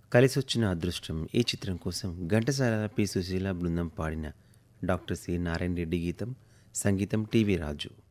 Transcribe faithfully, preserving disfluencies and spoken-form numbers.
కలిసొచ్చిన అదృష్టం ఈ చిత్రం కోసం ఘంటసాల పి సుశీల బృందం పాడిన డాక్టర్ సి నారాయణ రెడ్డి గీతం, సంగీతం టీవీ రాజు.